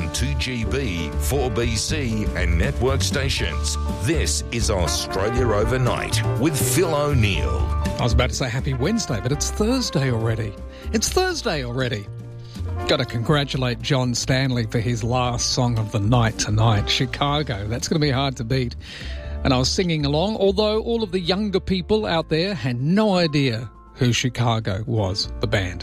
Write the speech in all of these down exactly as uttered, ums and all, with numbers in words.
on two G B, four B C and network stations. This is Australia Overnight with Phil O'Neill. I was about to say happy Wednesday, but it's Thursday already. It's Thursday already. Got to congratulate John Stanley for his last song of the night tonight, Chicago. That's going to be hard to beat. And I was singing along, although all of the younger people out there had no idea who Chicago was, the band.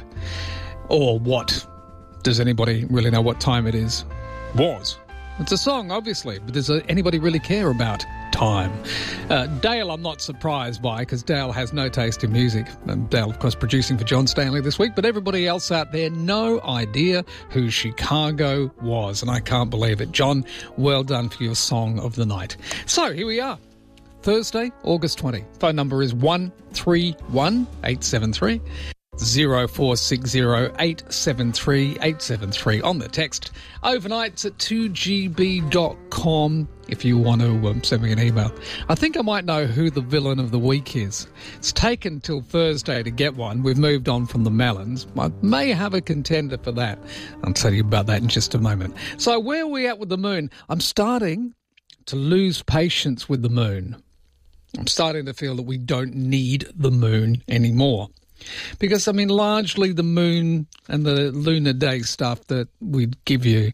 Or what. Does anybody really know what time it is? Was. It's a song, obviously, but does anybody really care about time? Uh, Dale, I'm not surprised by, because Dale has no taste in music. And Dale, of course, producing for John Stanley this week, but everybody else out there, no idea who Chicago was. And I can't believe it. John, well done for your song of the night. So, here we are. Thursday, August twentieth. Phone number is one three one, eight seven three. zero four six zero eight seven three eight seven three. On the text, overnights at two G B dot com if you want to um, send me an email. I think I might know who the villain of the week is. It's taken till Thursday to get one. We've moved on from the Mellons. I may have a contender for that. I'll tell you about that in just a moment. So where are we at with the moon? I'm starting to lose patience with the moon. I'm starting to feel that we don't need the moon anymore. Because, I mean, largely the moon and the lunar day stuff that we give you,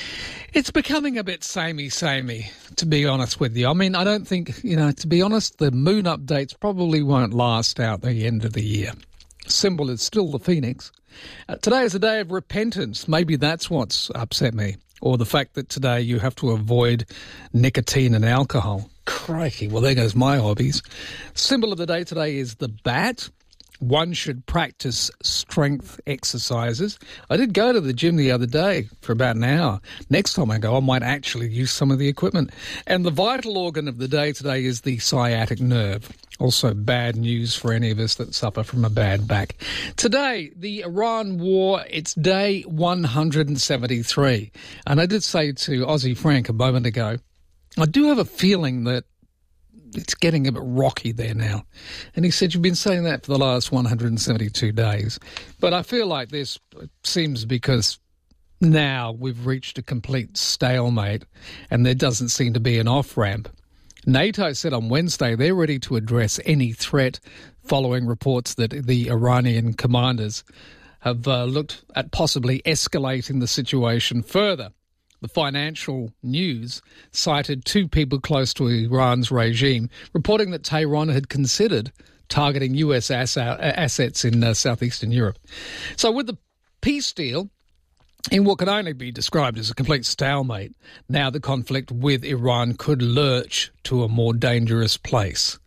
it's becoming a bit samey-samey, to be honest with you. I mean, I don't think, you know, to be honest, the moon updates probably won't last out the end of the year. Symbol is still the phoenix. Uh, today is a day of repentance. Maybe that's what's upset me. Or the fact that today you have to avoid nicotine and alcohol. Crikey, well, there goes my hobbies. Symbol of the day today is the bat. One should practice strength exercises. I did go to the gym the other day for about an hour. Next time I go, I might actually use some of the equipment. And the vital organ of the day today is the sciatic nerve. Also bad news for any of us that suffer from a bad back. Today, the Iran war, it's day one hundred seventy-three. And I did say to Aussie Frank a moment ago, I do have a feeling that it's getting a bit rocky there now. And he said, you've been saying that for the last one hundred seventy-two days. But I feel like this seems because now we've reached a complete stalemate and there doesn't seem to be an off-ramp. NATO said on Wednesday they're ready to address any threat following reports that the Iranian commanders have uh, looked at possibly escalating the situation further. The Financial News cited two people close to Iran's regime reporting that Tehran had considered targeting U S ass- assets in uh, southeastern Europe. So with the peace deal, in what can only be described as a complete stalemate, now the conflict with Iran could lurch to a more dangerous place.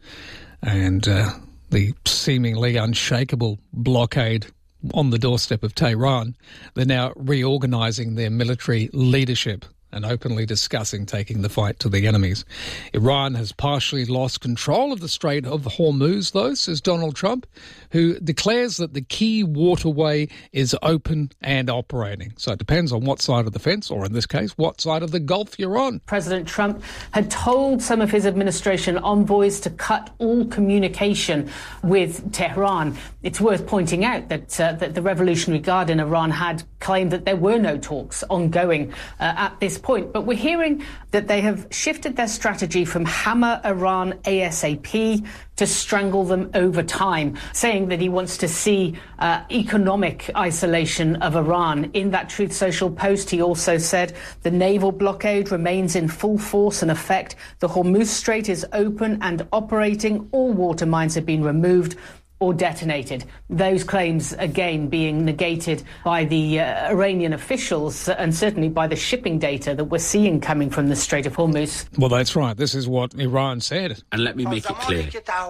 And uh, the seemingly unshakable blockade on the doorstep of Tehran, they're now reorganising their military leadership and openly discussing taking the fight to the enemies. Iran has partially lost control of the Strait of Hormuz, though, says Donald Trump, who declares that the key waterway is open and operating. So it depends on what side of the fence, or in this case, what side of the Gulf you're on. President Trump had told some of his administration envoys to cut all communication with Tehran. It's worth pointing out that, uh, that the Revolutionary Guard in Iran had claimed that there were no talks ongoing uh, at this point. But we're hearing that they have shifted their strategy from hammer Iran ASAP to strangle them over time, saying that he wants to see uh, economic isolation of Iran. In that Truth Social post, he also said the naval blockade remains in full force and effect. The Hormuz Strait is open and operating. All water mines have been removed or detonated. Those claims, again, being negated by the uh, Iranian officials and certainly by the shipping data that we're seeing coming from the Strait of Hormuz. Well, that's right. This is what Iran said. And let me make it clear.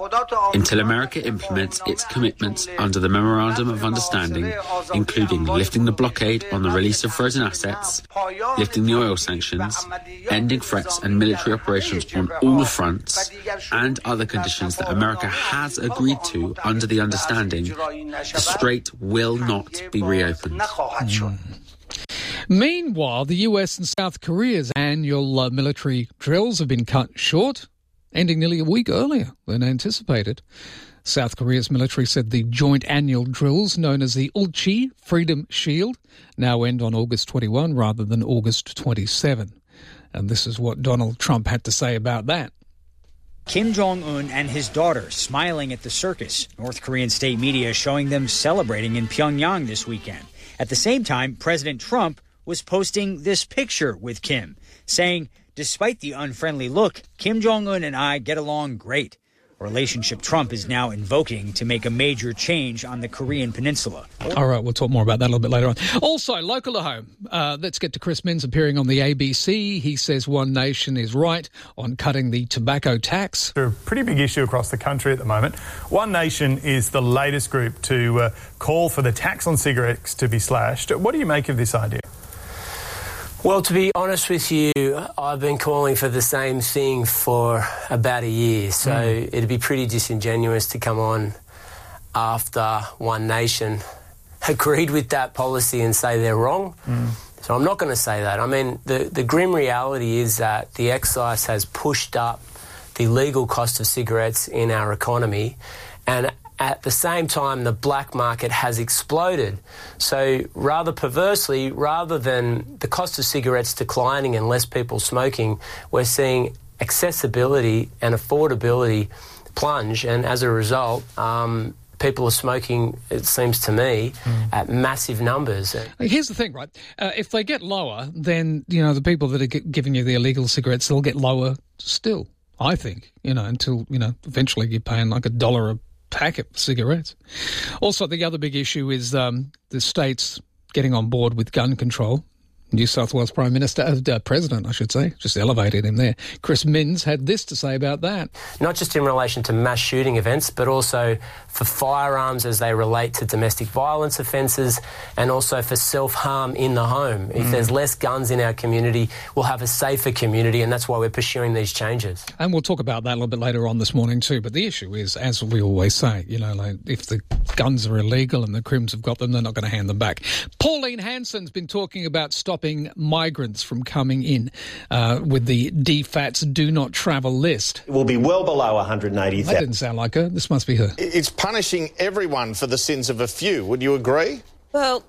Until America implements its commitments under the Memorandum of Understanding, including lifting the blockade on the release of frozen assets, lifting the oil sanctions, ending threats and military operations on all fronts, and other conditions that America has agreed to under Under the understanding, the strait will not be reopened. Mm. Meanwhile, the U S and South Korea's annual uh, military drills have been cut short, ending nearly a week earlier than anticipated. South Korea's military said the joint annual drills, known as the Ulchi Freedom Shield, now end on August twenty-first rather than August twenty-seventh. And this is what Donald Trump had to say about that. Kim Jong-un and his daughter smiling at the circus. North Korean state media showing them celebrating in Pyongyang this weekend. At the same time, President Trump was posting this picture with Kim, saying, despite the unfriendly look, Kim Jong-un and I get along great. A relationship Trump is now invoking to make a major change on the Korean peninsula. All right, we'll talk more about that a little bit later on. Also, local to home, uh, let's get to Chris Minns appearing on the A B C. He says One Nation is right on cutting the tobacco tax. They're a pretty big issue across the country at the moment. One Nation is the latest group to uh, call for the tax on cigarettes to be slashed. What do you make of this idea? Well, to be honest with you, I've been calling for the same thing for about a year, so mm. it'd be pretty disingenuous to come on after One Nation agreed with that policy and say they're wrong. Mm. So I'm not going to say that. I mean, the, the grim reality is that the excise has pushed up the legal cost of cigarettes in our economy, and at the same time, the black market has exploded. So rather perversely, rather than the cost of cigarettes declining and less people smoking, we're seeing accessibility and affordability plunge. And as a result, um, people are smoking, it seems to me, mm. at massive numbers. Here's the thing, right? Uh, if they get lower, then, you know, the people that are g- giving you the illegal cigarettes, they'll get lower still, I think, you know, until, you know, eventually you're paying like a dollar a packet of cigarettes. Also, the other big issue is um, the states getting on board with gun control. New South Wales Prime Minister, uh, President, I should say, just elevated him there. Chris Minns had this to say about that. Not just in relation to mass shooting events, but also for firearms as they relate to domestic violence offences, and also for self-harm in the home. If mm. there's less guns in our community, we'll have a safer community, and that's why we're pursuing these changes. And we'll talk about that a little bit later on this morning too. But the issue is, as we always say, you know, like if the guns are illegal and the Crims have got them, they're not going to hand them back. Pauline Hanson's been talking about stopping migrants from coming in uh, with the D FAT's Do Not Travel list. It will be well below one hundred eighty thousand. That didn't sound like her. This must be her. It's punishing everyone for the sins of a few. Would you agree? Well,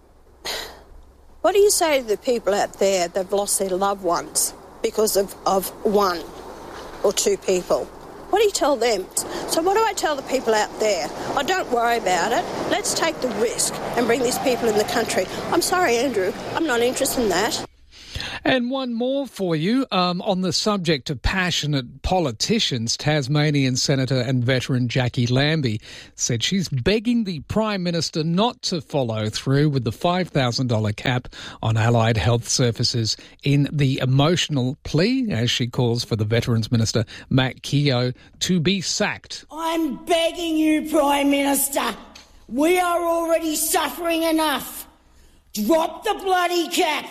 what do you say to the people out there that have lost their loved ones because of, of one or two people? What do you tell them? So what do I tell the people out there? Oh, don't worry about it. Let's take the risk and bring these people in the country. I'm sorry, Andrew. I'm not interested in that. And one more for you. Um, on the subject of passionate politicians, Tasmanian Senator and veteran Jackie Lambie said she's begging the Prime Minister not to follow through with the five thousand dollars cap on allied health services in the emotional plea, as she calls for the Veterans Minister, Matt Keogh, to be sacked. I'm begging you, Prime Minister. We are already suffering enough. Drop the bloody cap.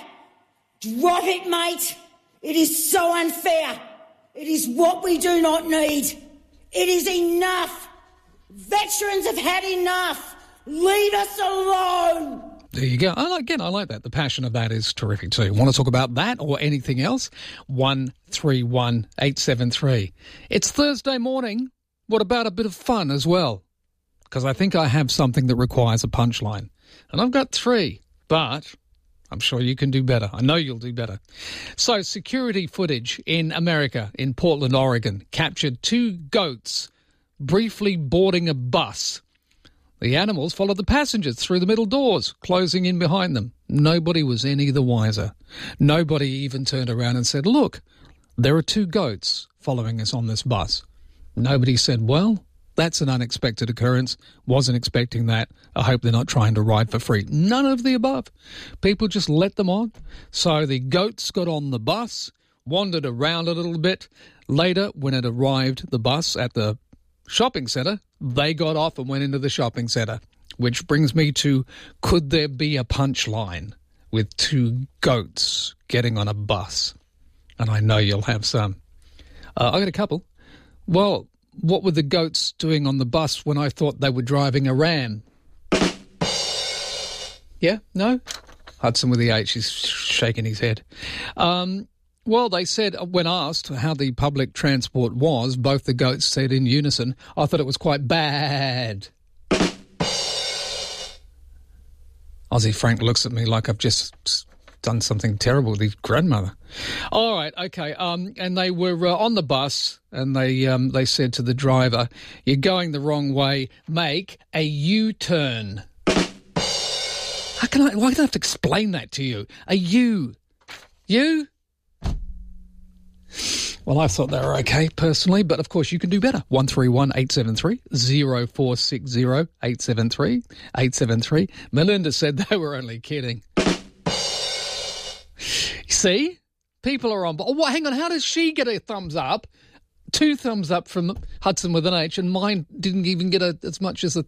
Drop it, mate. It is so unfair. It is what we do not need. It is enough. Veterans have had enough. Leave us alone. There you go. I like, again, I like that. The passion of that is terrific too. Want to talk about that or anything else? one three one eight seven three. It's Thursday morning. What about a bit of fun as well? Because I think I have something that requires a punchline. And I've got three, but I'm sure you can do better. I know you'll do better. So, security footage in America, in Portland, Oregon, captured two goats briefly boarding a bus. The animals followed the passengers through the middle doors, closing in behind them. Nobody was any the wiser. Nobody even turned around and said, look, there are two goats following us on this bus. Nobody said, well, that's an unexpected occurrence. Wasn't expecting that. I hope they're not trying to ride for free. None of the above. People just let them on. So the goats got on the bus, wandered around a little bit. Later, when it arrived, the bus at the shopping centre, they got off and went into the shopping centre. Which brings me to, could there be a punchline with two goats getting on a bus? And I know you'll have some. Uh, I got a couple. Well, what were the goats doing on the bus when I thought they were driving a ram? Yeah? No? Hudson with the H is shaking his head. Um, Well, they said, when asked how the public transport was, both the goats said in unison, I thought it was quite bad. Aussie Frank looks at me like I've just done something terrible with his grandmother. All right, okay. Um, and they were uh, on the bus, and they um, they said to the driver, "You're going the wrong way. Make a U-turn." How can I? Why do I have to explain that to you? A U, you. Well, I thought they were okay personally, but of course you can do better. One three one eight seven three zero four six zero eight seven three eight seven three. Melinda said they were only kidding. See, people are on. Oh, well, hang on. How does she get a thumbs up? Two thumbs up from Hudson with an H, and mine didn't even get a, as much as a.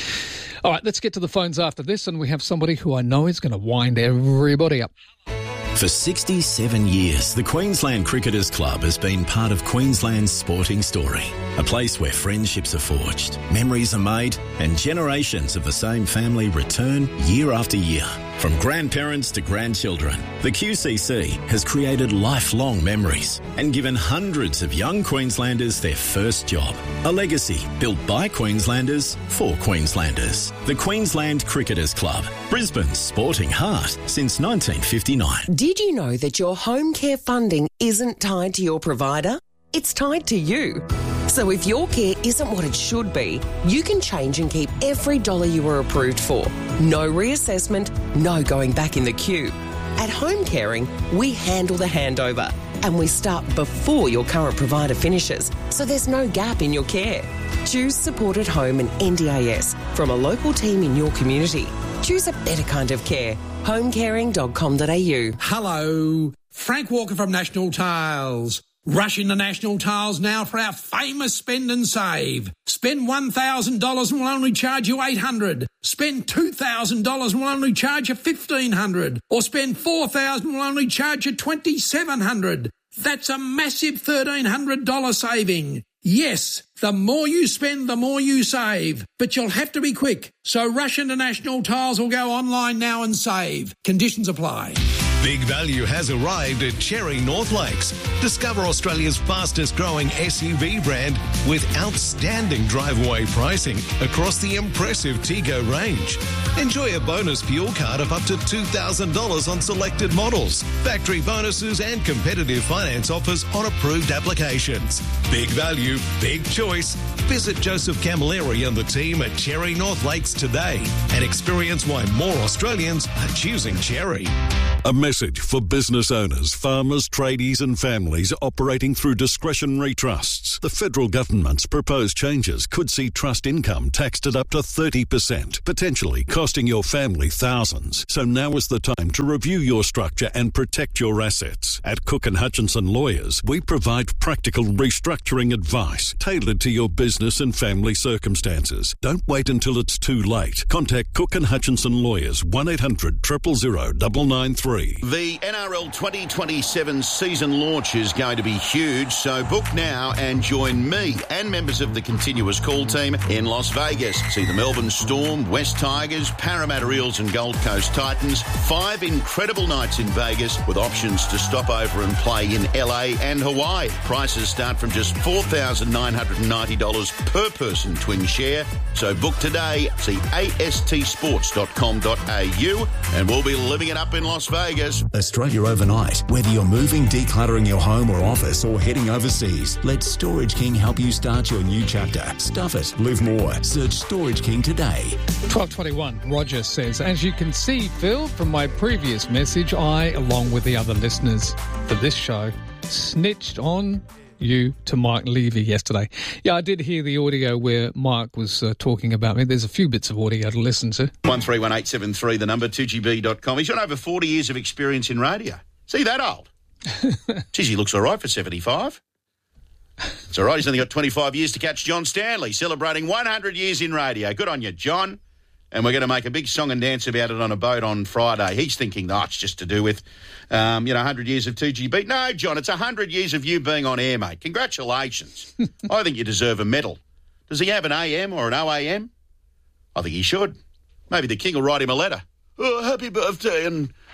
All right, let's get to the phones after this, and we have somebody who I know is going to wind everybody up. For sixty-seven years, the Queensland Cricketers Club has been part of Queensland's sporting story. A place where friendships are forged, memories are made, and generations of the same family return year after year. From grandparents to grandchildren, the Q C C has created lifelong memories and given hundreds of young Queenslanders their first job. A legacy built by Queenslanders for Queenslanders. The Queensland Cricketers Club, Brisbane's sporting heart since nineteen fifty-nine. Did you know that your home care funding isn't tied to your provider? It's tied to you. So if your care isn't what it should be, you can change and keep every dollar you were approved for. No reassessment, no going back in the queue. At Home Caring, we handle the handover and we start before your current provider finishes, so there's no gap in your care. Choose Support at Home and N D A S from a local team in your community. Choose a better kind of care. home caring dot com dot a u. Hello, Frank Walker from National Tiles. Rush into National Tiles now for our famous spend and save. Spend one thousand dollars and we'll only charge you eight hundred dollars. Spend two thousand dollars and we'll only charge you fifteen hundred dollars. Or spend four thousand dollars and we'll only charge you twenty-seven hundred dollars. That's a massive thirteen hundred dollars saving. Yes, the more you spend, the more you save. But you'll have to be quick. So rush into National Tiles or go online now and save. Conditions apply. Big value has arrived at Cherry North Lakes. Discover Australia's fastest growing S U V brand with outstanding drive-away pricing across the impressive Tego range. Enjoy a bonus fuel card of up to two thousand dollars on selected models, factory bonuses and competitive finance offers on approved applications. Big value, big choice. Visit Joseph Camilleri and the team at Cherry North Lakes today and experience why more Australians are choosing Cherry. A message for business owners, farmers, tradies and families operating through discretionary trusts. The federal government's proposed changes could see trust income taxed at up to thirty percent, potentially costing your family thousands. So now is the time to review your structure and protect your assets. At Cook and Hutchinson Lawyers, we provide practical restructuring advice tailored to your business and family circumstances. Don't wait until it's too late. Contact Cook and Hutchinson Lawyers, one eight hundred, zero zero zero, nine nine three. The N R L twenty twenty-seven season launch is going to be huge, so book now and join me and members of the Continuous Call team in Las Vegas. See the Melbourne Storm, West Tigers, Parramatta Eels and Gold Coast Titans. Five incredible nights in Vegas with options to stop over and play in L A and Hawaii. Prices start from just four thousand nine hundred ninety dollars per person twin share. So book today. See a s t sports dot com dot a u and we'll be living it up in Las Vegas. Australia overnight. Whether you're moving, decluttering your home or office, or heading overseas, let Storage King help you start your new chapter. Stuff it. Live more. Search Storage King today. twelve twenty-one, Roger says, as you can see, Phil, from my previous message, I, along with the other listeners for this show, snitched on you to Mike Levy yesterday. Yeah, I did hear the audio where Mike was uh, talking about me. There's a few bits of audio to listen to. one three one eight seven three, the number, two g b dot com. He's got over forty years of experience in radio. See, that old? Geez, he looks all right for seventy-five. It's all right, he's only got twenty-five years to catch John Stanley, celebrating one hundred years in radio. Good on you, John. And we're going to make a big song and dance about it on a boat on Friday. He's thinking, no, it's just to do with, um, you know, one hundred years of two G B. No, John, it's one hundred years of you being on air, mate. Congratulations. I think you deserve a medal. Does he have an A M or an O A M? I think he should. Maybe the King will write him a letter. Oh, happy birthday and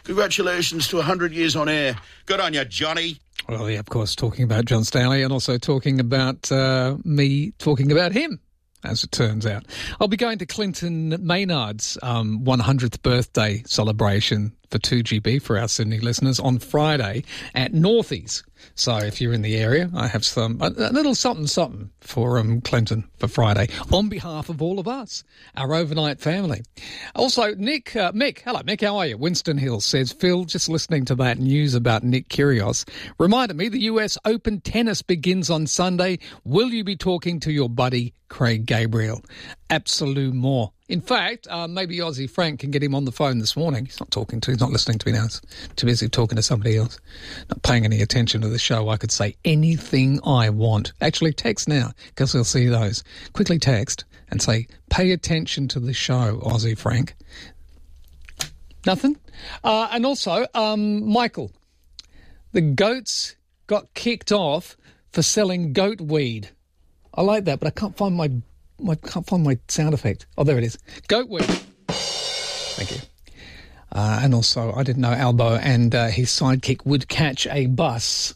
Congratulations to one hundred years on air. Good on you, Johnny. Well, yeah, of course, talking about John Stanley and also talking about uh, me talking about him, as it turns out. I'll be going to Clinton Maynard's um, one hundredth birthday celebration for two G B for our Sydney listeners on Friday at Northies. So if you're in the area, I have some a, a little something something for um, Clinton for Friday on behalf of all of us, our overnight family. Also, Nick, uh, Mick, hello Mick, how are you? Winston Hill says, Phil, just listening to that news about Nick Kyrgios reminded me the U S Open tennis begins on Sunday. Will you be talking to your buddy Craig Gabriel? Absolute more. In fact, uh, maybe Aussie Frank can get him on the phone this morning. He's not talking to, he's not listening to me now. He's too busy talking to somebody else. Not paying any attention to the show. I could say anything I want. Actually, text now, because we'll see those. Quickly text and say, pay attention to the show, Aussie Frank. Nothing? Uh, and also, um, Michael, the goats got kicked off for selling goat weed. I like that, but I can't find my... I can't find my sound effect. Oh, there it is. Goat weed. Thank you. Uh, and also, I didn't know Albo and uh, his sidekick would catch a bus.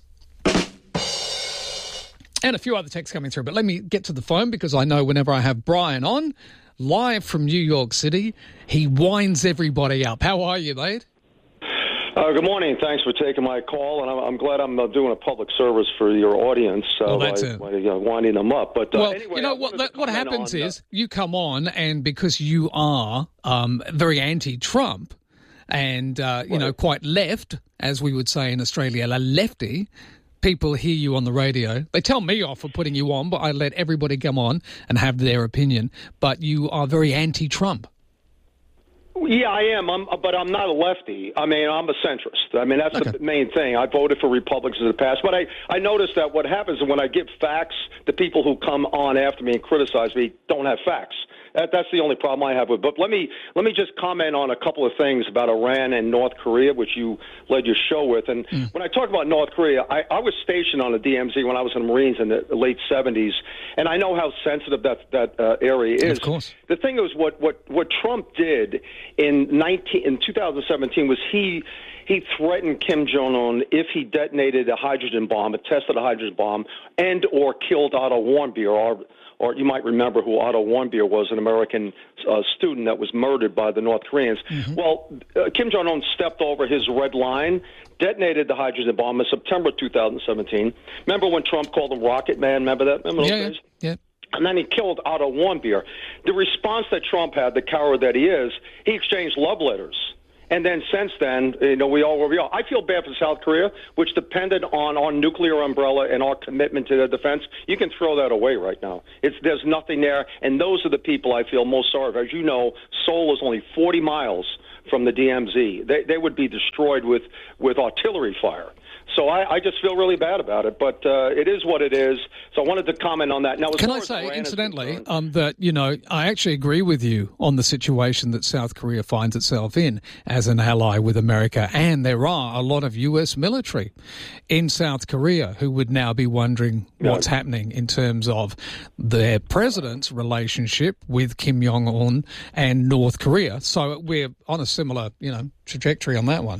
And a few other texts coming through. But let me get to the phone because I know whenever I have Brian on, live from New York City, he winds everybody up. How are you, mate? Uh, good morning. Thanks for taking my call, and I'm, I'm glad I'm uh, doing a public service for your audience uh, well, that's by, by uh, winding them up. But uh, well, anyway, you know what? That, what happens on, is uh, you come on, and because you are um, very anti-Trump and uh, you right. know quite left, as we would say in Australia, a lefty. People hear you on the radio. They tell me off for putting you on, but I let everybody come on and have their opinion. But you are very anti-Trump. Yeah, I am, I'm, but I'm not a lefty. I mean, I'm a centrist. I mean, that's okay. The main thing. I voted for Republicans in the past, but I, I noticed that what happens when I give facts, the people who come on after me and criticize me don't have facts. That, that's the only problem I have with it. But let me let me just comment on a couple of things about Iran and North Korea, which you led your show with. And mm. when I talk about North Korea, I, I was stationed on the D M Z when I was in the Marines in the late seventies, and I know how sensitive that that uh, area is. Of course. The thing is, what what what Trump did in nineteen in two thousand seventeen was he. He threatened Kim Jong-un if he detonated a hydrogen bomb, a tested a hydrogen bomb, and or killed Otto Warmbier, or, or you might remember who Otto Warmbier was, an American uh, student that was murdered by the North Koreans. Mm-hmm. Well, uh, Kim Jong-un stepped over his red line, detonated the hydrogen bomb in September two thousand seventeen. Remember when Trump called him Rocket Man? Remember that? Remember those yeah, days? yeah. And then he killed Otto Warmbier. The response that Trump had, the coward that he is, he exchanged love letters. And then since then, you know, we all where we are. I feel bad for South Korea, which depended on our nuclear umbrella and our commitment to their defense. You can throw that away right now. It's there's nothing there, and those are the people I feel most sorry for. As you know, Seoul is only forty miles from the D M Z. They they would be destroyed with with artillery fire. So I, I just feel really bad about it, but uh, it is what it is. So I wanted to comment on that. Now, can I say, incidentally, um, that, you know, I actually agree with you on the situation that South Korea finds itself in as an ally with America, and there are a lot of U S military in South Korea who would now be wondering what's yeah. happening in terms of their president's relationship with Kim Jong-un and North Korea. So we're on a similar, you know, trajectory on that one.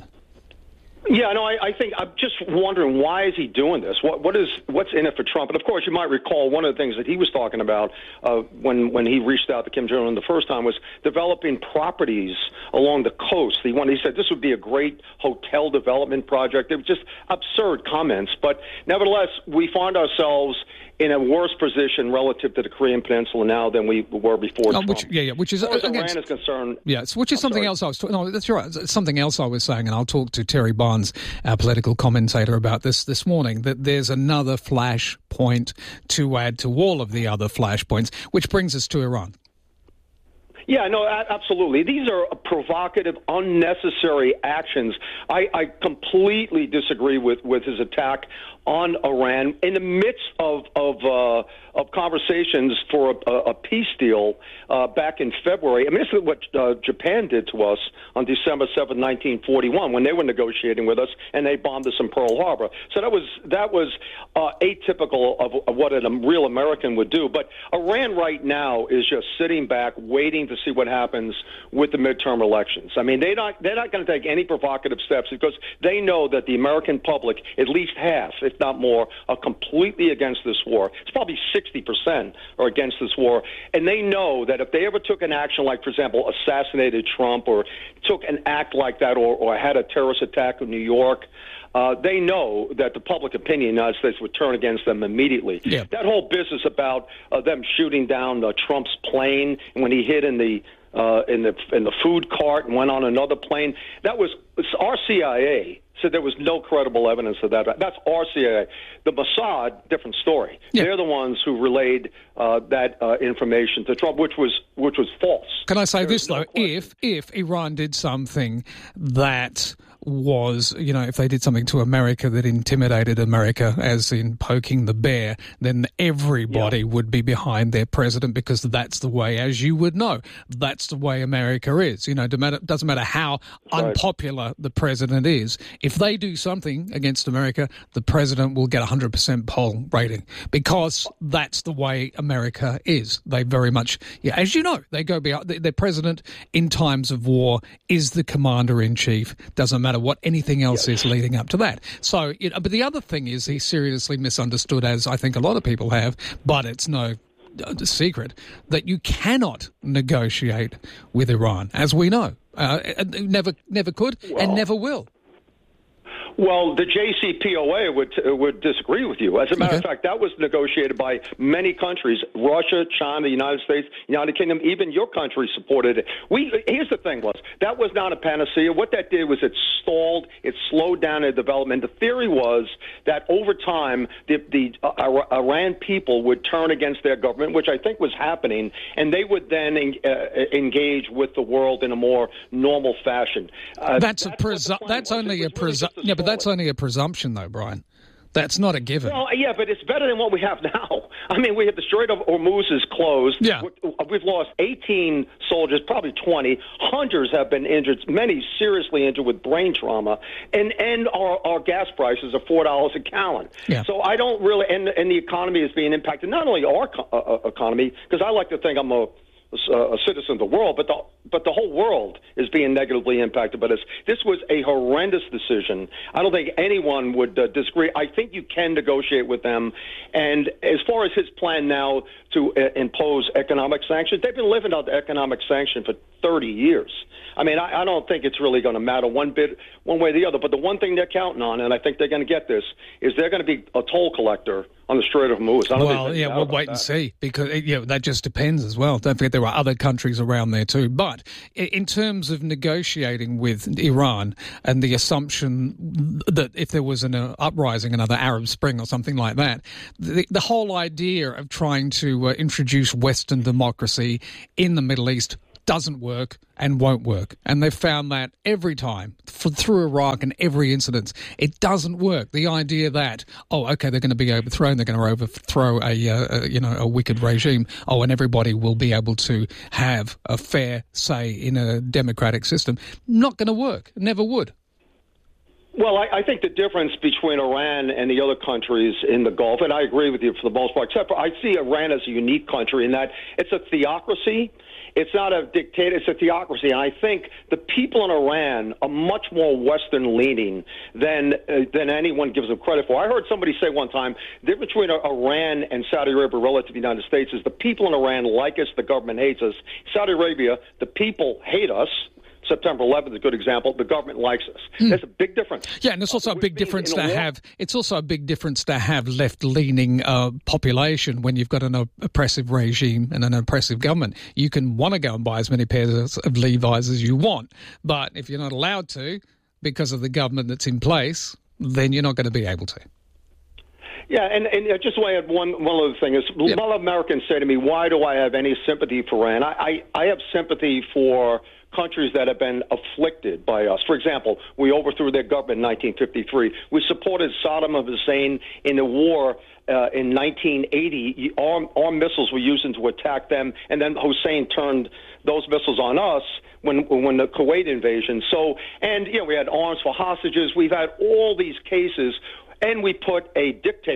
Yeah, no, I, I think I'm just wondering, why is he doing this? What what is what's in it for Trump? And of course, you might recall one of the things that he was talking about uh, when when he reached out to Kim Jong-un the first time was developing properties along the coast. He wanted, he said this would be a great hotel development project. It was just absurd comments, but nevertheless, we find ourselves in a worse position relative to the Korean Peninsula now than we were before. Oh, which, yeah, yeah, which is as far as against, Iran is concerned. Yeah, which is I'm something sorry. else I was. No, that's right. It's something else I was saying, and I'll talk to Terry Barnes, our political commentator, about this this morning. That there's another flash point to add to all of the other flash points, which brings us to Iran. Yeah, no, absolutely. These are provocative, unnecessary actions. I, I completely disagree with, with his attack on Iran in the midst of of, uh, of conversations for a, a peace deal uh, back in February. I mean, this is what uh, Japan did to us on December seventh, nineteen forty-one, when they were negotiating with us, and they bombed us in Pearl Harbor. So that was that was uh, atypical of, of what a real American would do. But Iran right now is just sitting back, waiting to to see what happens with the midterm elections. I mean, they're not, they're not going to take any provocative steps because they know that the American public, at least half, if not more, are completely against this war. It's probably sixty percent are against this war. And they know that if they ever took an action like, for example, assassinated Trump or took an act like that or, or had a terrorist attack in New York, Uh, they know that the public opinion in the United States would turn against them immediately. Yeah. That whole business about uh, them shooting down uh, Trump's plane when he hid in the uh, in the in the food cart and went on another plane, that was our C I A said there was no credible evidence of that. That's our C I A. The Mossad, different story. Yeah. They're the ones who relayed uh, that uh, information to Trump, which was which was false. Can I say there this, though? No if if Iran did something that was, you know, if they did something to America that intimidated America, as in poking the bear, then everybody yeah. would be behind their president because that's the way, as you would know, that's the way America is. You know, it doesn't matter how right. unpopular the president is. If they do something against America, the president will get a one hundred percent poll rating because that's the way America is. They very much, yeah, as you know, they go beyond. Their president in times of war is the commander-in-chief. Doesn't matter what anything else yes. is leading up to that. So, you know, but the other thing is he's seriously misunderstood, as I think a lot of people have, but it's no secret that you cannot negotiate with Iran, as we know. Uh, never, never could well, and never will. Well, the J C P O A would would disagree with you. As a matter okay. of fact, that was negotiated by many countries: Russia, China, the United States, United Kingdom. Even your country supported it. We here's the thing: was that was not a panacea. What that did was it stalled, it slowed down the development. The theory was that over time, the the uh, Iran people would turn against their government, which I think was happening, and they would then uh, engage with the world in a more normal fashion. Uh, that's, that's a presu- That's only a presumption. Yeah, but that's only a presumption, though, Brian. That's not a given. Well, yeah, but it's better than what we have now. I mean, we have the Strait of Hormuz is closed. Yeah. We've lost eighteen soldiers, probably twenty. Hundreds have been injured, many seriously injured with brain trauma. And and our, our gas prices are four dollars a gallon. Yeah. So I don't really, and, and the economy is being impacted, not only our uh, economy, because I like to think I'm a a citizen of the world, but the but the whole world is being negatively impacted by this. This was a horrendous decision. I don't think anyone would uh, disagree. I think you can negotiate with them. And as far as his plan now to uh, impose economic sanctions, they've been living out the economic sanction for thirty years. I mean, I, I don't think it's really going to matter one bit, one way or the other. But the one thing they're counting on, and I think they're going to get this, is they're going to be a toll collector on the Strait of Hormuz. I don't well, think yeah, we'll wait that. and see, because you know, that just depends as well. Don't forget there are other countries around there too. But in terms of negotiating with Iran and the assumption that if there was an uh, uprising, another Arab Spring or something like that, the, the whole idea of trying to uh, introduce Western democracy in the Middle East doesn't work and won't work. And they've found that every time, for, through Iraq and every incident, it doesn't work. The idea that, oh, okay, they're going to be overthrown, they're going to overthrow a, uh, a you know, a wicked regime, oh, and everybody will be able to have a fair say in a democratic system, not going to work. Never would. Well, I, I think the difference between Iran and the other countries in the Gulf, and I agree with you for the most part, except for I see Iran as a unique country in that it's a theocracy. It's not a dictator, it's a theocracy. And I think the people in Iran are much more Western-leaning than uh, than anyone gives them credit for. I heard somebody say one time, the difference between Iran and Saudi Arabia relative to the United States is the people in Iran like us, the government hates us. Saudi Arabia, the people hate us. September eleventh is a good example. The government likes us. Mm. There's a big difference. Yeah, and it's also uh, a big difference to have. It's also a big difference to have left-leaning uh, population when you've got an uh, oppressive regime and an oppressive government. You can want to go and buy as many pairs of Levi's as you want, but if you're not allowed to because of the government that's in place, then you're not going to be able to. Yeah, and, and just to add one one other thing is, yep. a lot of Americans say to me, "Why do I have any sympathy for Iran?" I I, I have sympathy for countries that have been afflicted by us. For example, we overthrew their government in nineteen fifty-three. We supported Saddam Hussein in the war uh, in nineteen eighty. Armed, armed missiles were used to attack them, and then Hussein turned those missiles on us when when the Kuwait invasion. So, and you know, we had arms for hostages. We've had all these cases. And we put a dictator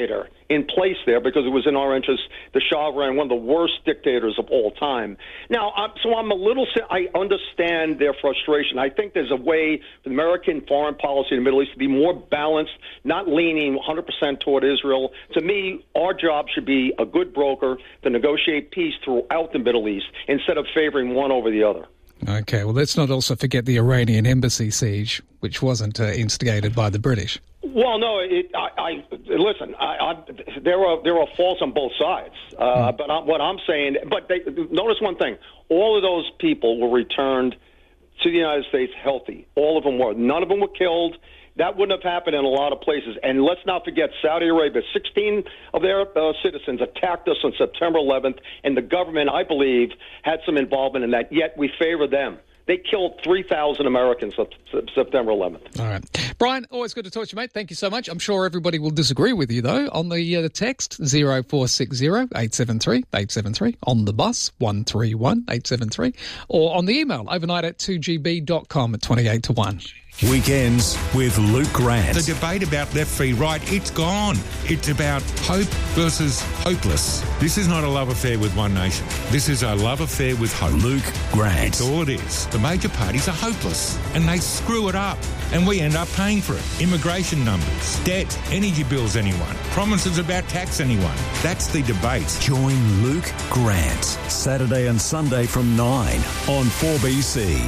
in place there because it was in our interest. The Shah of Iran, one of the worst dictators of all time. Now, I'm, so I'm a little, I understand their frustration. I think there's a way for the American foreign policy in the Middle East to be more balanced, not leaning one hundred percent toward Israel. To me, our job should be a good broker to negotiate peace throughout the Middle East instead of favoring one over the other. Okay, well, let's not also forget the Iranian embassy siege, which wasn't uh, instigated by the British. Well, no, it, I, I listen. I, I, there are there are faults on both sides, uh, mm. but I, what I'm saying, but they, notice one thing: all of those people were returned to the United States healthy. All of them were. None of them were killed. That wouldn't have happened in a lot of places. And let's not forget Saudi Arabia. sixteen of their uh, citizens attacked us on September eleventh, and the government, I believe, had some involvement in that, yet we favor them. They killed three thousand Americans on September eleventh. All right. Brian, always good to talk to you, mate. Thank you so much. I'm sure everybody will disagree with you, though, on the uh, text zero four six zero eight seven three eight seven three, on the bus one three one eight seven three, or on the email overnight at two g b dot com at twenty-eight to one. Weekends with Luke Grant. The debate about left v right, it's gone. It's about hope versus hopeless. This is not a love affair with one nation. This is a love affair with hope. Luke Grant. That's all it is. The major parties are hopeless and they screw it up and we end up paying for it. Immigration numbers, debt, energy bills anyone, promises about tax anyone. That's the debate. Join Luke Grant, Saturday and Sunday from nine on four B C.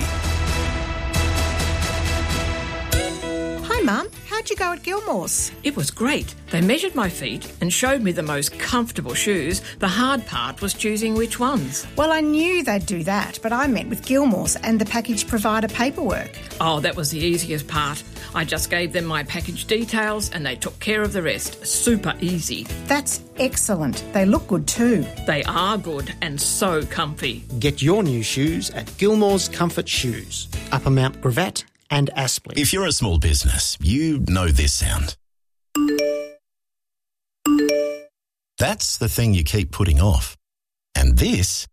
Mum, how'd you go at Gilmore's? It was great. They measured my feet and showed me the most comfortable shoes. The hard part was choosing which ones. Well, I knew they'd do that, but I met with Gilmore's and the package provider paperwork. Oh, that was the easiest part. I just gave them my package details and they took care of the rest. Super easy. That's excellent. They look good too. They are good and so comfy. Get your new shoes at Gilmore's Comfort Shoes, Upper Mount Gravatt and Aspley. If you're a small business, you know this sound. That's the thing you keep putting off. And this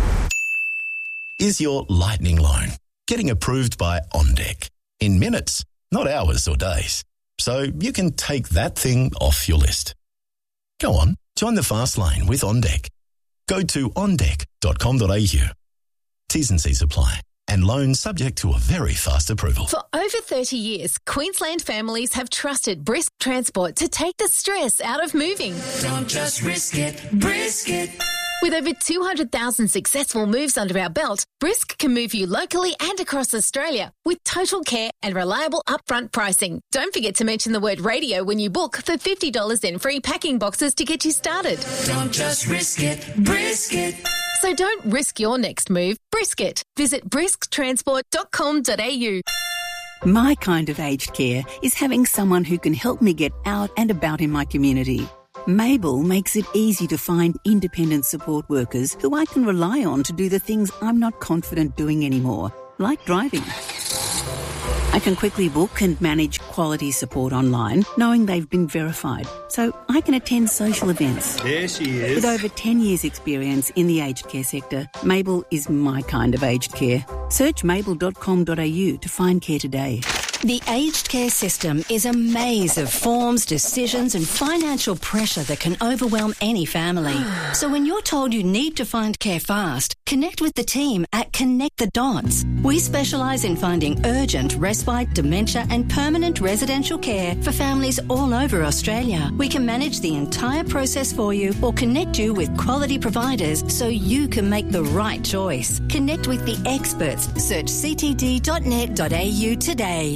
is your lightning loan, getting approved by OnDeck in minutes, not hours or days. So you can take that thing off your list. Go on, join the fast lane with OnDeck. Go to on deck dot com dot a u. T's and C's apply. And loans subject to a very fast approval. For over thirty years, Queensland families have trusted Brisk Transport to take the stress out of moving. Don't just risk it, brisk it. With over two hundred thousand successful moves under our belt, Brisk can move you locally and across Australia with total care and reliable upfront pricing. Don't forget to mention the word radio when you book for fifty dollars in free packing boxes to get you started. Don't just risk it, brisk it. So don't risk your next move, brisk it. Visit brisk transport dot com dot a u. My kind of aged care is having someone who can help me get out and about in my community. Mabel makes it easy to find independent support workers who I can rely on to do the things I'm not confident doing anymore, like driving. I can quickly book and manage quality support online, knowing they've been verified, so I can attend social events. There she is. With over ten years' experience in the aged care sector, Mabel is my kind of aged care. Search mabel dot com dot a u to find care today. The aged care system is a maze of forms, decisions and financial pressure that can overwhelm any family. So when you're told you need to find care fast, connect with the team at Connect the Dots. We specialise in finding urgent, respite, dementia and permanent residential care for families all over Australia. We can manage the entire process for you or connect you with quality providers so you can make the right choice. Connect with the experts. Search c t d dot net dot a u today.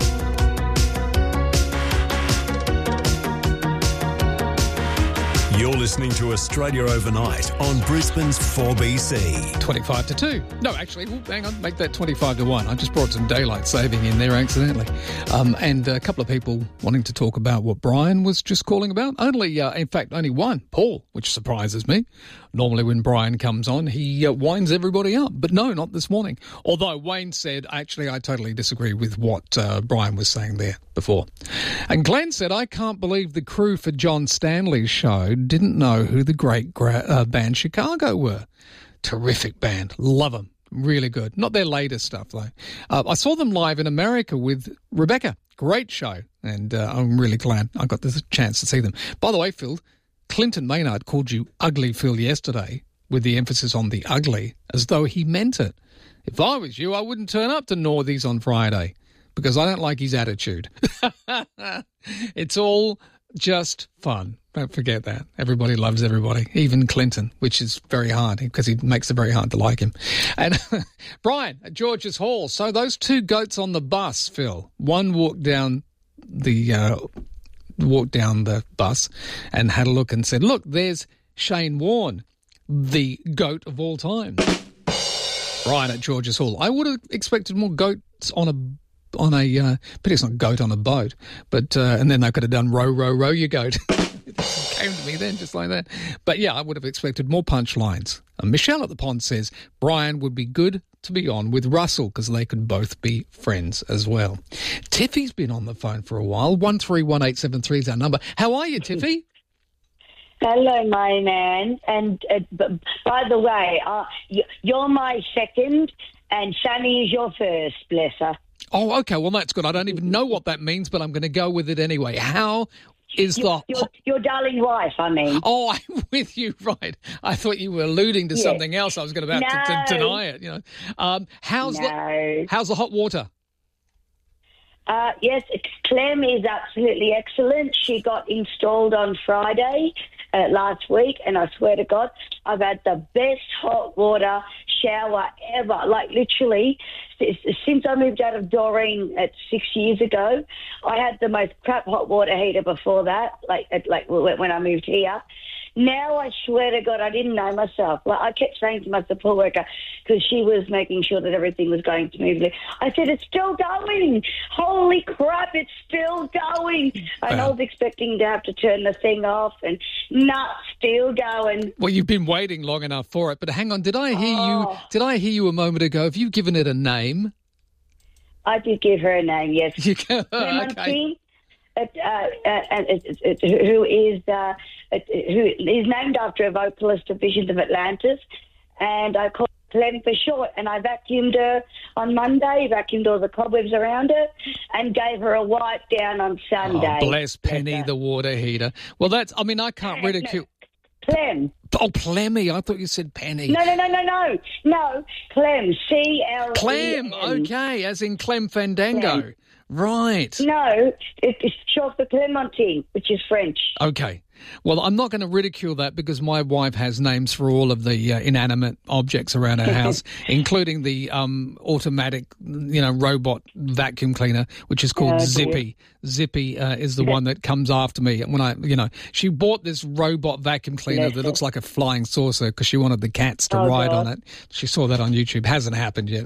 You're listening to Australia Overnight on Brisbane's four B C. twenty-five to two. No, actually, well, hang on, make that twenty-five to one. I just brought some daylight saving in there accidentally. Um, and a couple of people wanting to talk about what Brian was just calling about. Only, uh, in fact, only one, Paul, which surprises me. Normally when Brian comes on, he uh, winds everybody up. But no, not this morning. Although Wayne said, actually, I totally disagree with what uh, Brian was saying there before. And Glenn said, I can't believe the crew for John Stanley's show didn't know who the great gra- uh, band Chicago were. Terrific band. Love them. Really good. Not their latest stuff, though. Uh, I saw them live in America with Rebecca. Great show. And uh, I'm really glad I got the chance to see them. By the way, Phil, Clinton Maynard called you ugly, Phil, yesterday, with the emphasis on the ugly, as though he meant it. If I was you, I wouldn't turn up to Northies on Friday because I don't like his attitude. It's all just fun. Don't forget that. Everybody loves everybody, even Clinton, which is very hard because he makes it very hard to like him. And Brian at George's Hall. So those two goats on the bus, Phil, one walked down the uh, walked down the bus and had a look and said, look, there's Shane Warne, the goat of all time. Brian at George's Hall. I would have expected more goats on a on a uh, but it's not goat on a boat, but uh, and then they could have done row row row your goat. It came to me then just like that. But yeah, I would have expected more punchlines. And Michelle at the Pond says Brian would be good to be on with Russell because they could both be friends as well. Tiffy's been on the phone for a while. One three one eight seven three is our number. How are you, Tiffy? Hello, my man. And uh, b- by the way, uh, y- you're my second and Sammy is your first, bless her. Oh, okay. Well, that's good. I don't even know what that means, but I'm going to go with it anyway. How is your, the... Your, your darling wife, I mean. Oh, I'm with you, right. I thought you were alluding to yes. something else. I was going to about no. to, to deny it, you know. Um, how's, no. the, how's the hot water? Uh, yes, Clem is absolutely excellent. She got installed on Friday uh, last week, and I swear to God, I've had the best hot water shower ever. Like, literally, since I moved out of Doreen at six years ago, I had the most crap hot water heater before that, like, at, like when I moved here. Now, I swear to God, I didn't know myself. Like, I kept saying to my support worker, because she was making sure that everything was going smoothly, I said, it's still going. Holy crap, it's still going. And I was expecting to have to turn the thing off, and nah, still going. Well, you've been waiting long enough for it. But hang on, did I hear oh. you? Did I hear you a moment ago? Have you given it a name? I did give her a name, yes. You can, okay. Uh, uh, uh, who is uh, who is named after a vocalist of Visions of Atlantis, and I called Clem for short, and I vacuumed her on Monday, vacuumed all the cobwebs around her, and gave her a wipe down on Sunday. Oh, bless Penny, the water heater. Well, that's, I mean, I can't ridicule... No, Clem. Oh, Plemmy. I thought you said Penny. No, no, no, no, no. No, Clem, C L E M. Clem, okay, as in Clem Fandango. Clem. Right. No, it's short for Clementine, which is French. Okay. Well, I'm not going to ridicule that because my wife has names for all of the uh, inanimate objects around her house, including the um, automatic, you know, robot vacuum cleaner, which is called oh, Zippy. Zippy uh, is the one that comes after me. When I, you know, she bought this robot vacuum cleaner that looks like a flying saucer because she wanted the cats to oh, ride God. on it. She saw that on YouTube. Hasn't happened yet.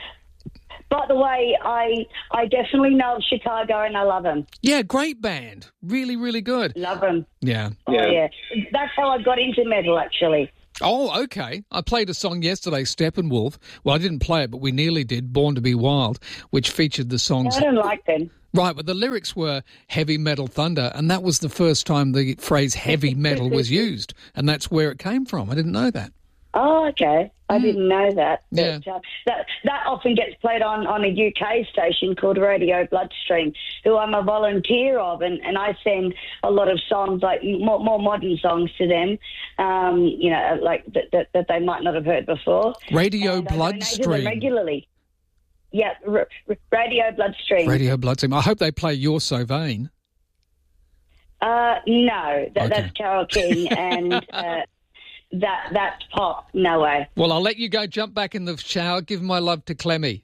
By the way, I I definitely know Chicago and I love them. Yeah, great band. Really, really good. Love them. Yeah. Oh, yeah. yeah. That's how I got into metal, actually. Oh, okay. I played a song yesterday, Steppenwolf. Well, I didn't play it, but we nearly did, Born to be Wild, which featured the songs... I don't like them. Right, but the lyrics were heavy metal thunder, and that was the first time the phrase heavy metal was used, and that's where it came from. I didn't know that. Oh, okay. I mm. didn't know that. Yeah. But, uh, that. That often gets played on, on a U K station called Radio Bloodstream, who I'm a volunteer of, and, and I send a lot of songs, like more, more modern songs to them, um, you know, like that, that, that they might not have heard before. Radio and Bloodstream. I them regularly. Yeah, r- r- Radio Bloodstream. Radio Bloodstream. I hope they play You're So Vain. Uh, no, that, okay. that's Carole King and... Uh, That that's pop, no way. Well, I'll let you go jump back in the shower. Give my love to Clemmy.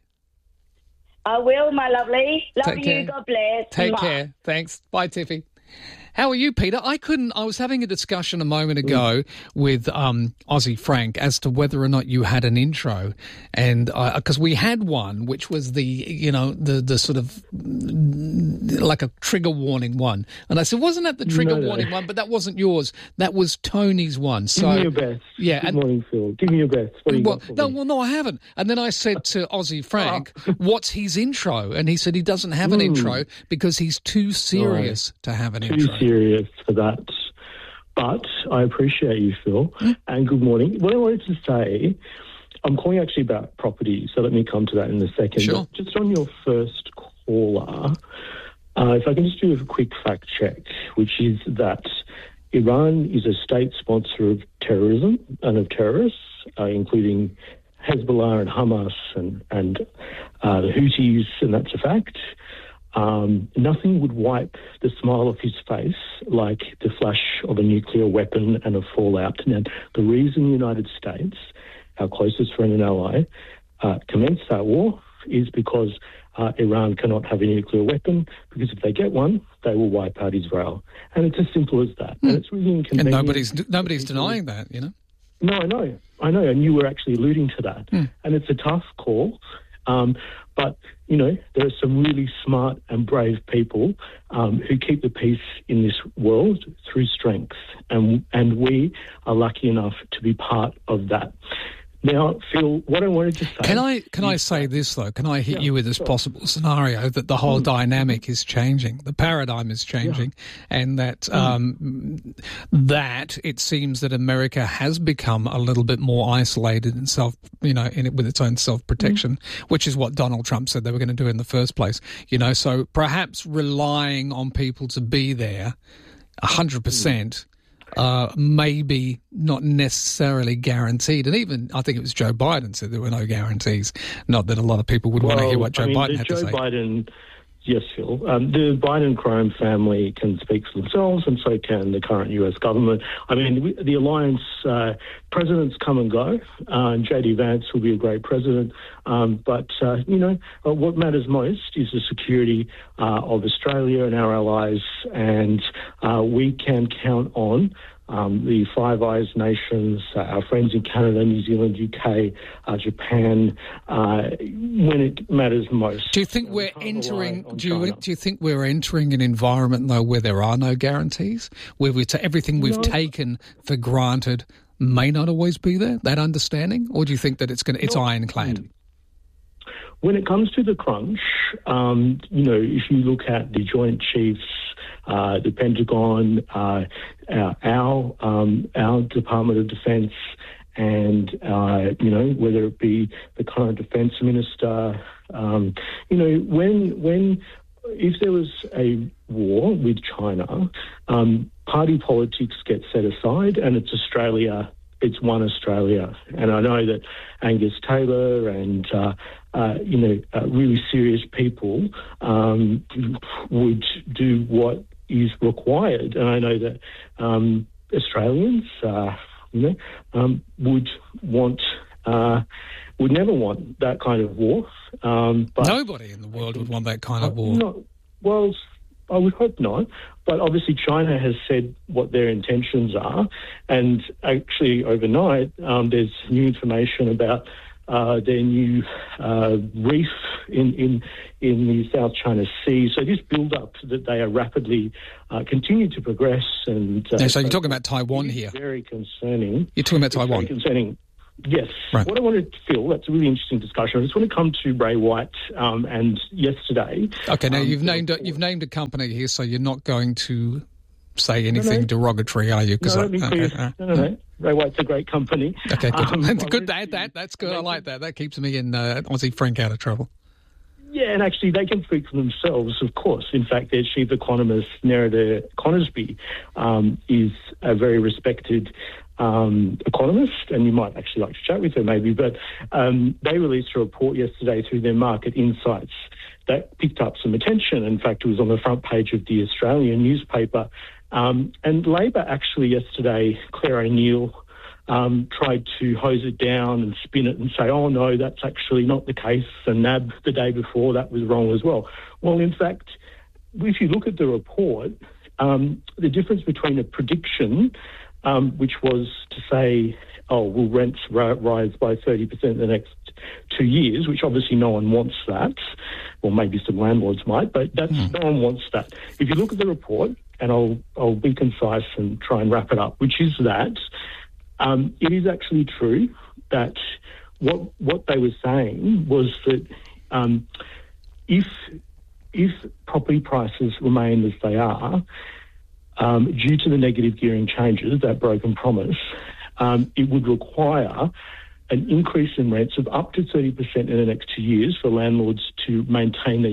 I will, my lovely. Love Take you, care. God bless. Take Mwah. care. Thanks. Bye, Tiffy. How are you, Peter? I couldn't... I was having a discussion a moment ago mm. with um, Aussie Frank as to whether or not you had an intro. And because uh, we had one, which was the, you know, the, the sort of like a trigger warning one. And I said, wasn't that the trigger no, no. warning one? But that wasn't yours. That was Tony's one. So, Give me your best. Yeah, Good and, morning, Phil. Give me your best. What do you well, got for no, me? well, no, I haven't. And then I said to Aussie Frank, oh. what's his intro? And he said he doesn't have an mm. intro because he's too serious right. to have an too intro. Too serious for that. But I appreciate you, Phil, mm. and good morning. What I wanted to say, I'm calling actually about property, so let me come to that in a second. Sure. But just on your first caller, uh, if I can just do a quick fact check, which is that Iran is a state sponsor of terrorism and of terrorists, uh, including Hezbollah and Hamas and, and uh, the Houthis, and that's a fact. Um, nothing would wipe the smile off his face like the flash of a nuclear weapon and a fallout. Now, the reason the United States, our closest friend and ally, uh, commenced that war is because uh, Iran cannot have a nuclear weapon, because if they get one, they will wipe out Israel. And it's as simple as that. Mm. And it's really inconvenient. And nobody's, nobody's denying that, you know? No, I know. I know, and you were actually alluding to that. Mm. And it's a tough call. Um, but, you know, there are some really smart and brave people um, who keep the peace in this world through strength. And, and we are lucky enough to be part of that. Now, Phil, what I wanted to say... Can I can I say this, though? Can I hit yeah, you with this sure. possible scenario that the whole mm. dynamic is changing, the paradigm is changing, yeah. and that mm. um, that it seems that America has become a little bit more isolated and self, you know, in it with its own self-protection, mm. which is what Donald Trump said they were going to do in the first place. You know, so perhaps relying on people to be there one hundred percent... Mm. Uh, maybe not necessarily guaranteed. And even, I think it was Joe Biden said there were no guarantees. Not that a lot of people would well, want to hear what Joe I mean, Biden had Joe to say. Biden, yes, Phil. Um, the Biden crime family can speak for themselves, and so can the current U S government. I mean, we, the alliance, uh, presidents come and go. Uh, J D Vance will be a great president. Um, but, uh, you know, uh, what matters most is the security uh, of Australia and our allies, and uh, we can count on Um, the Five Eyes nations, uh, our friends in Canada, New Zealand, U K, uh, Japan, uh, when it matters most. Do you think we're entering? Do you, do you think we're entering an environment though where there are no guarantees, where we t- everything we've no. taken for granted may not always be there? That understanding, or do you think that it's going? It's no. ironclad? When it comes to the crunch, um, you know, if you look at the Joint Chiefs, uh, the Pentagon, uh, our our, um, our Department of Defence, and uh, you know, whether it be the current Defence Minister, um, you know, when when if there was a war with China, um, party politics get set aside, and it's Australia. It's one Australia. And I know that Angus Taylor and, uh, uh, you know, uh, really serious people um, would do what is required. And I know that um, Australians, uh, you know, um, would want, uh, would never want that kind of war. Um, but Nobody in the world would want that kind of war. Not, well, I would hope not, but obviously China has said what their intentions are, and actually overnight um, there's new information about uh, their new uh, reef in, in in the South China Sea. So this build-up that they are rapidly uh, continue to progress. And uh, yeah, so you're talking about Taiwan here. Very concerning. You're talking about it's Taiwan. Very concerning. Yes. Right. What I wanted to feel, that's a really interesting discussion. I just want to come to Ray White um, and yesterday. Okay, now um, you've named a, you've named a company here, so you're not going to say anything no, no. derogatory, are you? No, I, let me okay, uh, no, no, no. Ray White's a great company. Okay, good. Um, good that, that, that's good. I like that. That keeps me and uh, Aussie Frank out of trouble. Yeah, and actually they can speak for themselves, of course. In fact, their chief economist, Nerida Conisbee, um, is a very respected um, economist, and you might actually like to chat with her maybe, but um, they released a report yesterday through their market insights that picked up some attention. In fact, it was on the front page of the Australian newspaper. Um, and Labor actually yesterday, Claire O'Neill, Um, tried to hose it down and spin it and say, oh, no, that's actually not the case. And N A B the day before, that was wrong as well. Well, in fact, if you look at the report, um, the difference between a prediction, um, which was to say, oh, will rents ri- rise by thirty percent in the next two years, which obviously no one wants that, or maybe some landlords might, but that's, mm. no one wants that. If you look at the report, and I'll, I'll be concise and try and wrap it up, which is that, Um, it is actually true that what what they were saying was that um, if if property prices remain as they are, um, due to the negative gearing changes, that broken promise, um, it would require an increase in rents of up to thirty percent in the next two years for landlords to maintain their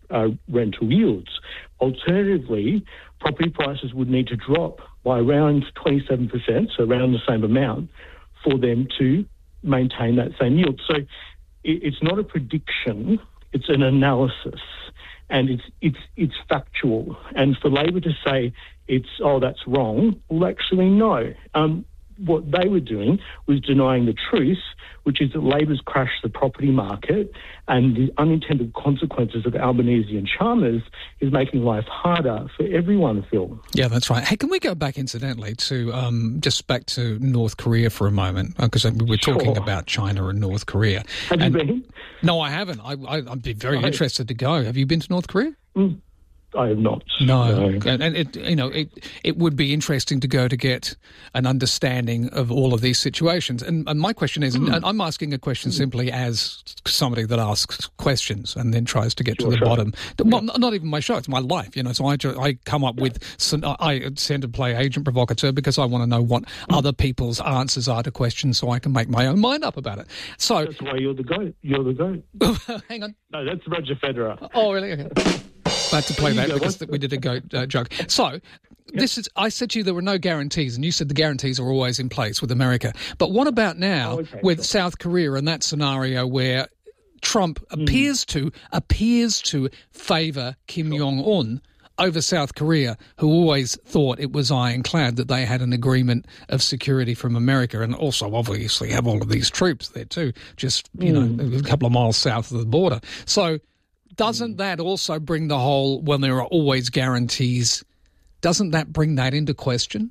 uh, rental yields. Alternatively, property prices would need to drop by around twenty-seven percent, so around the same amount, for them to maintain that same yield. So it, it's not a prediction, it's an analysis, and it's it's it's factual. And for Labor to say it's, oh, that's wrong, well, actually, no. Um, what they were doing was denying the truth, which is that Labor's crashed the property market, and the unintended consequences of Albanese and Chalmers is making life harder for everyone, Phil. Yeah, that's right. Hey, can we go back, incidentally, to um, just back to North Korea for a moment? Because uh, we were talking Sure. about China and North Korea. Have and, you been? No, I haven't. I, I, I'd be very No. interested to go. Have you been to North Korea? Mm. I have not. No, No. and, and it, you know, it it would be interesting to go to get an understanding of all of these situations. And, and my question is, Mm. and I'm asking a question simply as somebody that asks questions and then tries to get Your to the show. bottom. Well, not not even my show; it's my life, you know. So I ju- I come up with some, I tend to play agent provocateur because I want to know what other people's answers are to questions, so I can make my own mind up about it. So That's why you're the goat. You're the goat. hang on. No, that's Roger Federer. Oh, really? Okay. I had to play There that you go. because we did a goat uh, joke. So, this is. I said to you there were no guarantees, and you said the guarantees are always in place with America. But what about now Oh, okay, with sure. South Korea and that scenario where Trump Hmm. appears to appears to favour Kim Jong Un over South Korea, who always thought it was ironclad that they had an agreement of security from America, and also obviously have all of these troops there too, just you Hmm. know a couple of miles south of the border. So. Doesn't that also bring the whole, when there are always guarantees, doesn't that bring that into question?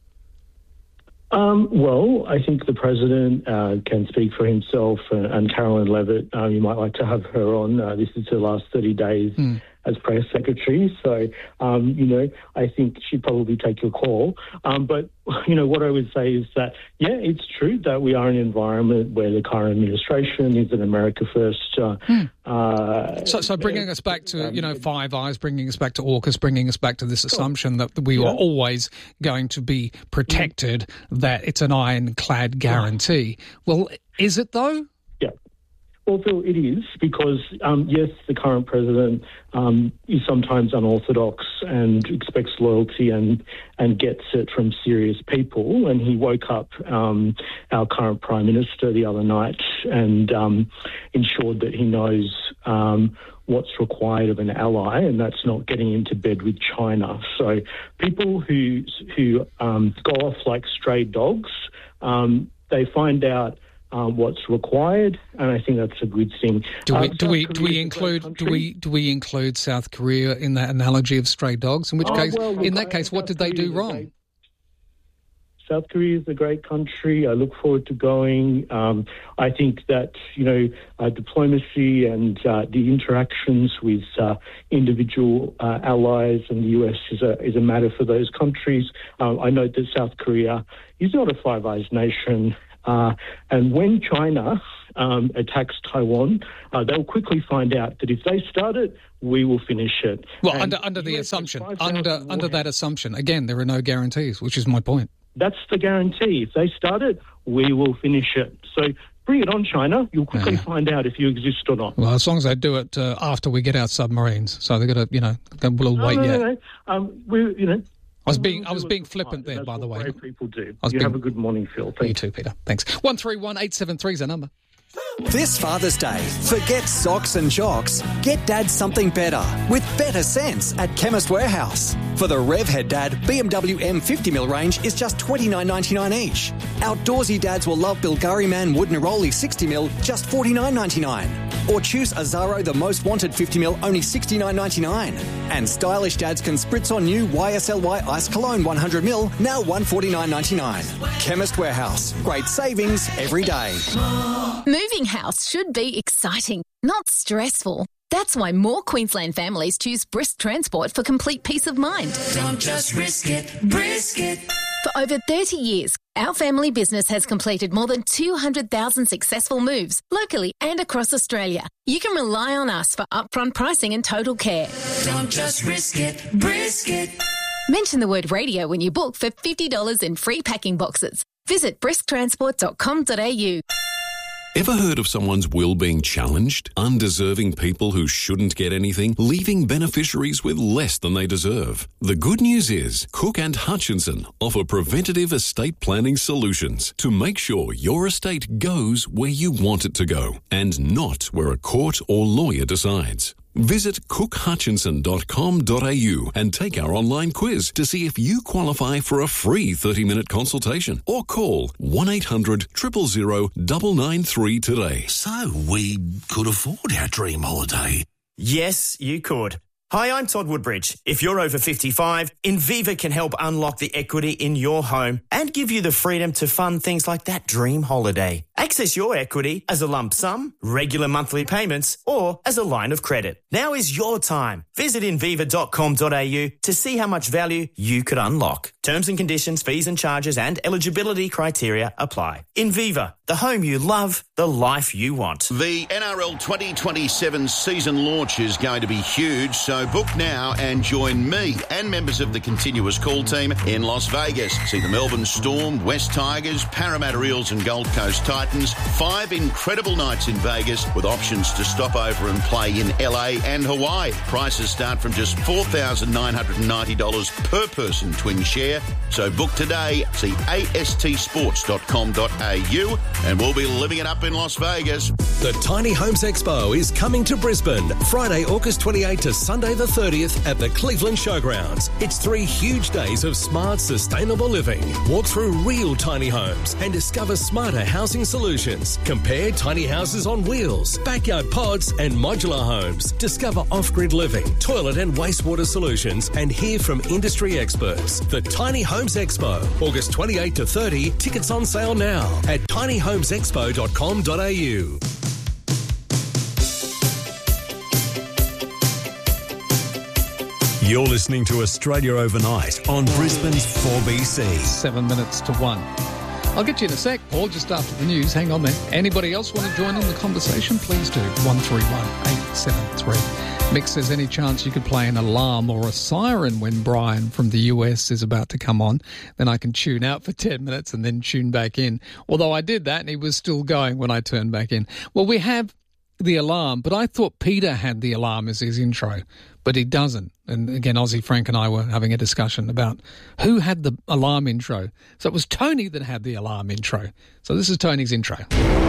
Um, well, I think the president uh, can speak for himself, uh, and Carolyn Levitt, uh, you might like to have her on. Uh, this is her last thirty days Mm. as press secretary. So, um, you know, I think she'd probably take your call. Um, but, you know, what I would say is that, yeah, it's true that we are in an environment where the current administration is an America first. Uh, Mm. uh, So, so bringing us back to, you know, Five Eyes, bringing us back to AUKUS, bringing us back to this assumption that we Yeah. are always going to be protected, that it's an ironclad guarantee. Well, is it though? Yeah. Well, Phil, it is because, um, yes, the current president um, is sometimes unorthodox and expects loyalty and, and gets it from serious people. And he woke up um, our current prime minister the other night and um, ensured that he knows um, what's required of an ally, and that's not getting into bed with China. So people who, who um, go off like stray dogs, um, they find out Um, what's required, and I think that's a good thing. Do we Uh, do South we do Korea we is a include great do we country. do we include South Korea in that analogy of stray dogs? In which Oh, case, well, look, in that I- case, what South did they Korea do is a wrong? great- South Korea is a great country. I look forward to going. Um, I think that, you know, uh, diplomacy and uh, the interactions with uh, individual uh, allies and the U S is a, is a matter for those countries. Uh, I note that South Korea is not a Five Eyes nation. Uh, and when China um, attacks Taiwan, uh, they'll quickly find out that if they start it, we will finish it. Well, And under under the U S has assumption, five thousand under under warheads. that assumption, again, there are no guarantees, which is my point. That's the guarantee. If they start it, we will finish it. So bring it on, China. You'll quickly Yeah. find out if you exist or not. Well, as long as they do it uh, after we get our submarines, so they've got to, you know, we'll No, wait no, yet. no, no. Um, we, you know. I was being I was being flippant there, That's by the what way. brave people do. I was You being- have a good morning, Phil. You Thank too, Peter. Thanks. One three one eight seven three is our number. This Father's Day, forget socks and jocks. Get Dad something better with better sense at Chemist Warehouse. For the Revhead Dad, B M W M fifty mil range is just twenty-nine ninety-nine each. Outdoorsy dads will love Bilgari Man Wood Neroli sixty mil, just forty-nine ninety-nine. Or choose Azaro the Most Wanted fifty mil, only sixty-nine ninety-nine. And stylish dads can spritz on new Y S L Y Ice Cologne one hundred mil, now one forty-nine ninety-nine. Chemist Warehouse, great savings every day. Moving house should be exciting, not stressful. That's why more Queensland families choose Brisk Transport for complete peace of mind. Don't just risk it, brisk it. For over thirty years, our family business has completed more than two hundred thousand successful moves locally and across Australia. You can rely on us for upfront pricing and total care. Don't just risk it, brisk it. Mention the word radio when you book for fifty dollars in free packing boxes. Visit brisk transport dot com dot a u. Ever heard of someone's will being challenged? Undeserving people who shouldn't get anything, leaving beneficiaries with less than they deserve. The good news is Cook and Hutchinson offer preventative estate planning solutions to make sure your estate goes where you want it to go and not where a court or lawyer decides. Visit cook hutchinson dot com dot a u and take our online quiz to see if you qualify for a free thirty-minute consultation or call one eight hundred, zero zero zero, nine nine three today. So we could afford our dream holiday. Yes, you could. Hi, I'm Todd Woodbridge. If you're over fifty-five, Inviva can help unlock the equity in your home and give you the freedom to fund things like that dream holiday. Access your equity as a lump sum, regular monthly payments, or as a line of credit. Now is your time. Visit inviva dot com dot a u to see how much value you could unlock. Terms and conditions, fees and charges and eligibility criteria apply. Inviva, the home you love, the life you want. The N R L twenty twenty-seven season launch is going to be huge, so book now and join me and members of the continuous call team in Las Vegas. See the Melbourne Storm, West Tigers, Parramatta Eels and Gold Coast Titans. Five incredible nights in Vegas with options to stop over and play in L A and Hawaii. Prices start from just four thousand nine hundred ninety dollars per person twin share. So book today. See a s t sports dot com dot a u and we'll be living it up in Las Vegas. The Tiny Homes Expo is coming to Brisbane Friday, August twenty-eighth to Sunday the thirtieth at the Cleveland Showgrounds. It's three huge days of smart, sustainable living. Walk through real tiny homes and discover smarter housing solutions. Compare tiny houses on wheels, backyard pods and modular homes. Discover off-grid living, toilet and wastewater solutions and hear from industry experts. The Tiny Homes Expo, August twenty-eighth to thirty. Tickets on sale now at tiny homes expo dot com dot a u. You're listening to Australia Overnight on Brisbane's four B C. Seven minutes to one. I'll get you in a sec, Paul, just after the news. Hang on there. Anybody else want to join in the conversation? Please do. one three one, eight seven three. Mick says, any chance you could play an alarm or a siren when Brian from the U S is about to come on? Then I can tune out for ten minutes and then tune back in. Although I did that and he was still going when I turned back in. Well, we have the alarm, but I thought Peter had the alarm as his intro, but he doesn't. And again, Aussie Frank and I were having a discussion about who had the alarm intro. So it was Tony that had the alarm intro. So this is Tony's intro.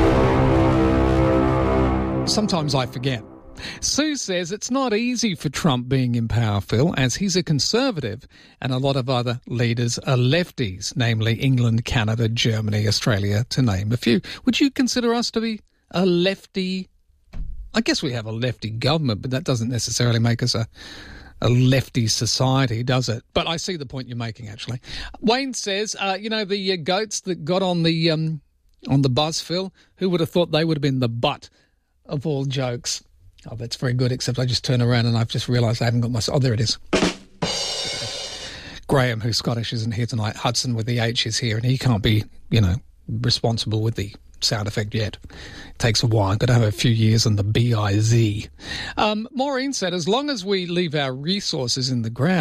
Sometimes I forget. Sue says it's not easy for Trump being in power, Phil, as he's a conservative and a lot of other leaders are lefties, namely England, Canada, Germany, Australia, to name a few. Would you consider us to be a lefty? I guess we have a lefty government, but that doesn't necessarily make us a, a lefty society, does it? But I see the point you're making, actually. Wayne says, uh, you know, the uh, goats that got on the um, on the bus, Phil, who would have thought they would have been the butt of all jokes? Oh, that's very good, except I just turn around and I've just realised I haven't got my... Oh, there it is. Graham, who's Scottish, isn't here tonight. Hudson with the H is here, and he can't be, you know, responsible with the sound effect yet. It takes a while. Got to have a few years on the B I Z. Um, Maureen said, as long as we leave our resources in the ground,